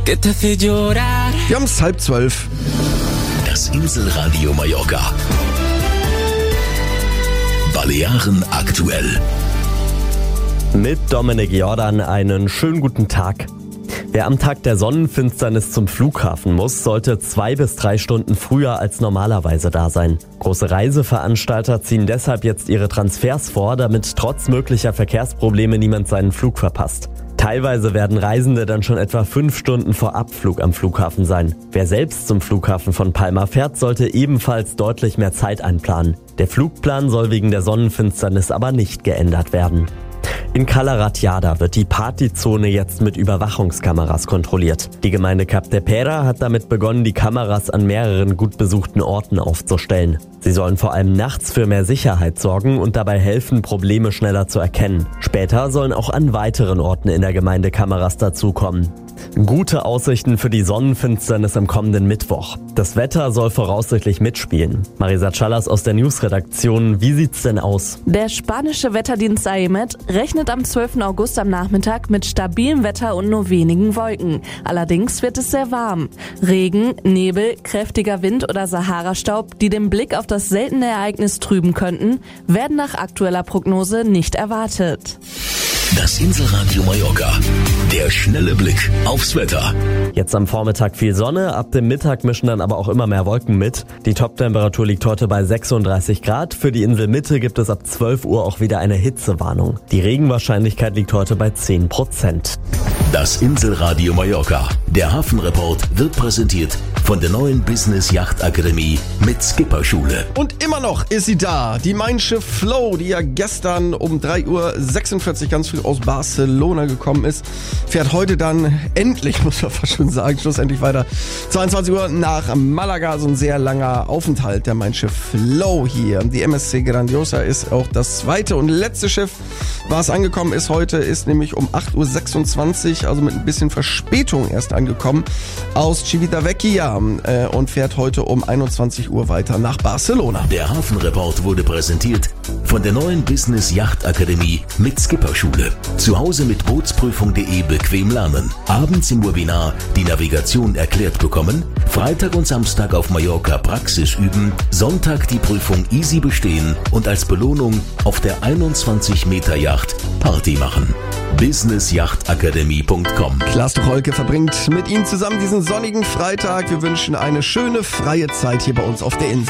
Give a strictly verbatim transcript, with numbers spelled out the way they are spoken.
que te hace llorar. Wir haben es halb zwölf. Das Inselradio Mallorca. Balearen aktuell. Mit Dominik Jordan einen schönen guten Tag. Wer am Tag der Sonnenfinsternis zum Flughafen muss, sollte zwei bis drei Stunden früher als normalerweise da sein. Große Reiseveranstalter ziehen deshalb jetzt ihre Transfers vor, damit trotz möglicher Verkehrsprobleme niemand seinen Flug verpasst. Teilweise werden Reisende dann schon etwa fünf Stunden vor Abflug am Flughafen sein. Wer selbst zum Flughafen von Palma fährt, sollte ebenfalls deutlich mehr Zeit einplanen. Der Flugplan soll wegen der Sonnenfinsternis aber nicht geändert werden. In Cala Ratjada wird die Partyzone jetzt mit Überwachungskameras kontrolliert. Die Gemeinde Capdepera hat damit begonnen, die Kameras an mehreren gut besuchten Orten aufzustellen. Sie sollen vor allem nachts für mehr Sicherheit sorgen und dabei helfen, Probleme schneller zu erkennen. Später sollen auch an weiteren Orten in der Gemeinde Kameras dazukommen. Gute Aussichten für die Sonnenfinsternis am kommenden Mittwoch. Das Wetter soll voraussichtlich mitspielen. Marisa Chalas aus der Newsredaktion, wie sieht's denn aus? Der spanische Wetterdienst A E M E T rechnet am zwölften August am Nachmittag mit stabilem Wetter und nur wenigen Wolken. Allerdings wird es sehr warm. Regen, Nebel, kräftiger Wind oder Sahara-Staub, die den Blick auf das seltene Ereignis trüben könnten, werden nach aktueller Prognose nicht erwartet. Das Inselradio Mallorca. Der schnelle Blick aufs Wetter. Jetzt am Vormittag viel Sonne, ab dem Mittag mischen dann aber auch immer mehr Wolken mit. Die Toptemperatur liegt heute bei sechsunddreißig Grad. Für die Inselmitte gibt es ab zwölf Uhr auch wieder eine Hitzewarnung. Die Regenwahrscheinlichkeit liegt heute bei zehn Prozent. Das Inselradio Mallorca. Der Hafenreport wird präsentiert von der neuen Business Yacht Akademie mit Skipperschule. Und immer noch ist sie da, die Mein Schiff Flow, die ja gestern um drei Uhr sechsundvierzig ganz früh aus Barcelona gekommen ist, fährt heute dann endlich, muss man fast schon sagen, schlussendlich weiter. zweiundzwanzig Uhr nach Malaga, so ein sehr langer Aufenthalt der Mein Schiff Flow hier. Die M S C Grandiosa ist auch das zweite und letzte Schiff, was angekommen ist heute, ist nämlich um acht Uhr sechsundzwanzig, also mit ein bisschen Verspätung erst angekommen, aus Civitavecchia äh, und fährt heute um einundzwanzig Uhr weiter nach Barcelona. Der Hafenreport wurde präsentiert von der neuen Business Yacht Akademie mit Skipperschule. Zu Hause mit Bootsprüfung punkt de bequem lernen. Abends im Webinar die Navigation erklärt bekommen. Freitag und Samstag auf Mallorca Praxis üben. Sonntag die Prüfung easy bestehen und als Belohnung auf der einundzwanzig Meter Yacht Party machen. business yacht akademie punkt com. Klaas Tucholke verbringt mit Ihnen zusammen diesen sonnigen Freitag. Wir wünschen eine schöne freie Zeit hier bei uns auf der Insel.